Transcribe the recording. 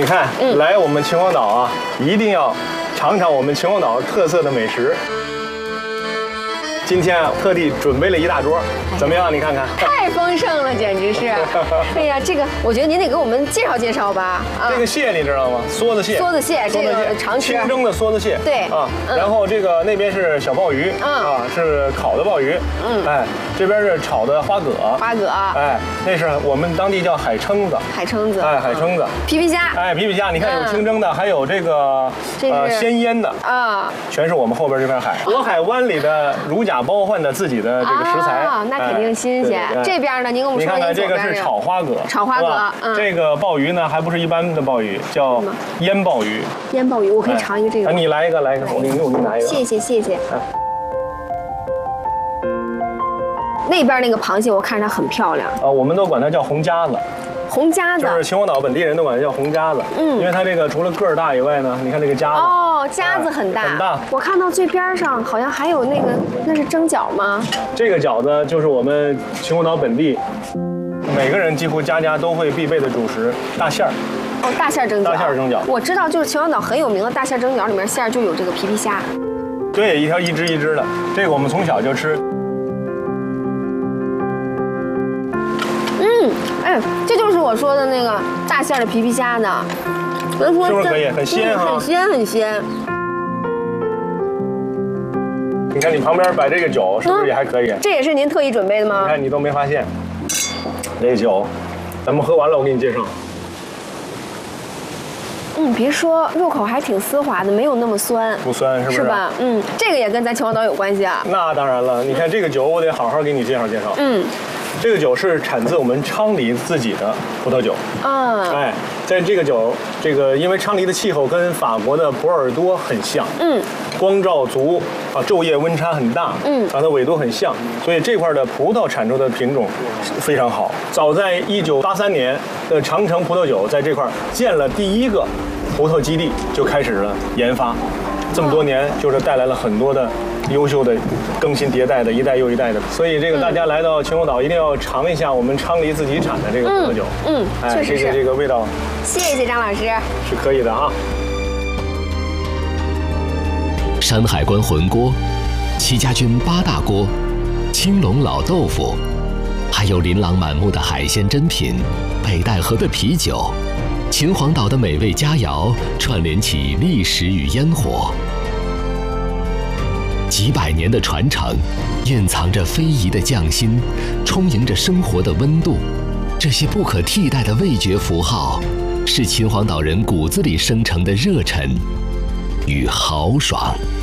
你看，来我们秦皇岛啊，一定要尝尝我们秦皇岛特色的美食。今天啊，特地准备了一大桌，怎么样？你看看， 太丰盛了，简直是！哎呀，这个我觉得您得给我们介绍介绍吧。啊， 这个蟹你知道吗？梭子蟹。 梭子蟹，这个常吃。 清蒸的梭子蟹。 对。 啊，然后这个那边是小鲍鱼，啊，是烤的鲍鱼。哎，这边是炒的花蛤。 花蛤。 哎，那是我们当地叫海蛏子。 海蛏子。 哎，海蛏子。 皮皮虾。 哎，皮皮虾，你看有清蒸的，还有这个鲜腌的啊，全是我们后边这片海。渤海湾里的如假包换的自己的这个食材， 那肯定新鲜。这边呢，您跟我们说， 你看看这个是炒花蛤， 炒花蛤。 这个鲍鱼呢，还不是一般的鲍鱼，叫腌鲍鱼。 腌鲍鱼，我可以尝一个这个。 你来一个，来一个，我给你拿一个。 谢谢谢谢。那边那个螃蟹，我看着很漂亮。 我们都管它叫红夹子。红夹子就是秦皇岛本地人都管它叫红夹子，因为它这个除了个儿大以外呢，你看这个夹子哦，夹子很大，很大。我看到最边上好像还有那个，那是蒸饺吗？这个饺子就是我们秦皇岛本地每个人几乎家家都会必备的主食，大馅儿。哦，大馅蒸饺。大馅蒸饺，我知道，就是秦皇岛很有名的大馅蒸饺里面馅儿就有这个皮皮虾。对，一条一只一只的，这个我们从小就吃。哎，这就是我说的那个大馅的皮皮虾呢，是不是可以？很鲜哈，很鲜很鲜。你看你旁边摆这个酒，是不是也还可以？这也是您特意准备的吗？你看你都没发现，这个酒，咱们喝完了我给你介绍。别说，入口还挺丝滑的，没有那么酸，不酸是不是？是吧？这个也跟咱秦皇岛有关系啊。那当然了，你看这个酒，我得好好给你介绍介绍。这个酒是产自我们昌黎自己的葡萄酒。哎，在这个酒，因为昌黎的气候跟法国的波尔多很像。光照足啊，昼夜温差很大。它的纬度很像，所以这块的葡萄产出的品种非常好。早在1983年的长城葡萄酒在这块建了第一个葡萄基地，就开始了研发。这么多年，就是带来了很多的优秀的更新迭代的一代又一代的，所以这个大家来到秦皇岛一定要尝一下我们昌黎自己产的这个葡萄酒。确实是这个味道。谢谢张老师，是可以的啊。山海关浑锅、戚家军8大锅、青龙老豆腐，还有琳琅满目的海鲜珍品、北戴河的啤酒，秦皇岛的美味佳肴串联起历史与烟火。几百年的传承，蕴藏着非遗的匠心，充盈着生活的温度。这些不可替代的味觉符号，是秦皇岛人骨子里生成的热忱与豪爽。